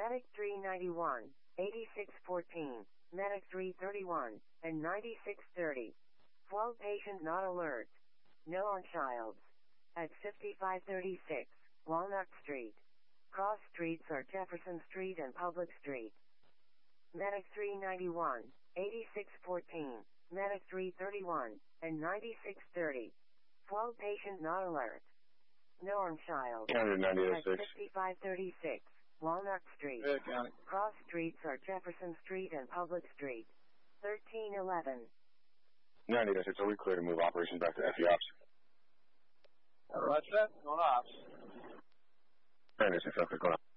Medic 391, 8614, Medic 331, and 9630. 12 patient not alert. No on Childs. At 5536, Walnut Street. Cross streets are Jefferson Street and Public Street. Medic 391, 8614, Medic 331, and 9630. 12 patient not alert. No on Childs. At 5536, Walnut Street. Cross streets are Jefferson Street and Public Street. 1311. 96, are we clear to move operations back to FE Ops? Roger that. Going ops. 96, okay, going on.